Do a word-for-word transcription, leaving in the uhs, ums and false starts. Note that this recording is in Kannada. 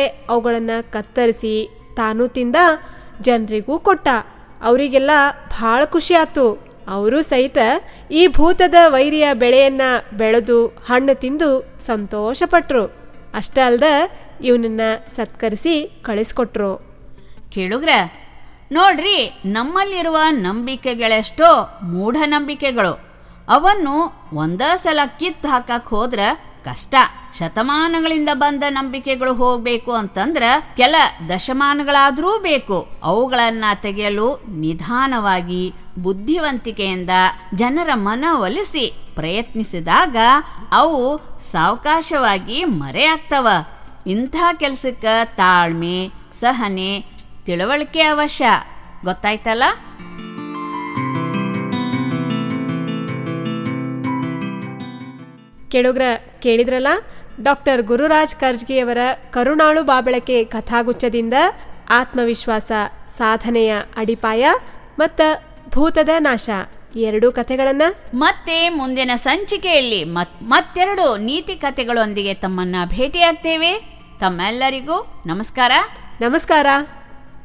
ಅವುಗಳನ್ನು ಕತ್ತರಿಸಿ ತಾನು ತಿಂದ, ಜನರಿಗೂ ಕೊಟ್ಟ. ಅವರಿಗೆಲ್ಲ ಭಾಳ ಖುಷಿ ಆತು. ಅವರು ಸಹಿತ ಈ ಭೂತದ ವೈರಿಯ ಬೆಳೆಯನ್ನ ಬೆಳೆದು ಹಣ್ಣು ತಿಂದು ಸಂತೋಷಪಟ್ರು. ಅಷ್ಟೇ ಅಲ್ದ ಇವನನ್ನ ಸತ್ಕರಿಸಿ ಕಳಿಸ್ಕೊಟ್ರು. ಕೇಳುಗ್ರ ನೋಡ್ರಿ, ನಮ್ಮಲ್ಲಿರುವ ನಂಬಿಕೆಗಳೆಷ್ಟೋ ಮೂಢನಂಬಿಕೆಗಳು. ಅವನ್ನು ಒಂದೇ ಸಲ ಕಿತ್ತು ಹಾಕಕ್ ಹೋದ್ರ ಕಷ್ಟ. ಶತಮಾನಗಳಿಂದ ಬಂದ ನಂಬಿಕೆಗಳು ಹೋಗ್ಬೇಕು ಅಂತಂದ್ರ ಕೆಲ ದಶಮಾನಗಳಾದರೂ ಬೇಕು. ಅವುಗಳನ್ನ ತೆಗೆಯಲು ನಿಧಾನವಾಗಿ ಬುದ್ಧಿವಂತಿಕೆಯಿಂದ ಜನರ ಮನವೊಲಿಸಿ ಪ್ರಯತ್ನಿಸಿದಾಗ ಅವು ಸಾವಕಾಶವಾಗಿ ಮರೆಯಾಗ್ತವ. ಇಂಥ ಕೆಲಸಕ್ಕೆ ತಾಳ್ಮೆ, ಸಹನೆ, ತಿಳುವಳಿಕೆ ಅವಶ್ಯ. ಗೊತ್ತಾಯ್ತಲ್ಲ? ಕೇಳುಗ್ರ ಕೇಳಿದ್ರಲ್ಲ, ಡಾಕ್ಟರ್ ಗುರುರಾಜ್ ಕರ್ಜ್ಗಿಯವರ ಕರುಣಾಳು ಬಾಬಳಕೆ ಕಥಾಗುಚ್ಛದಿಂದ ಆತ್ಮವಿಶ್ವಾಸ, ಸಾಧನೆಯ ಅಡಿಪಾಯ ಮತ್ತು ಭೂತದ ನಾಶ ಎರಡೂ ಕಥೆಗಳನ್ನ ಮತ್ತೆ ಮುಂದಿನ ಸಂಚಿಕೆಯಲ್ಲಿ ಮತ್ತೆರಡು ನೀತಿ ಕಥೆಗಳೊಂದಿಗೆ ತಮ್ಮನ್ನ ಭೇಟಿಯಾಗ್ತೇವೆ. ತಮ್ಮೆಲ್ಲರಿಗೂ ನಮಸ್ಕಾರ. ನಮಸ್ಕಾರ.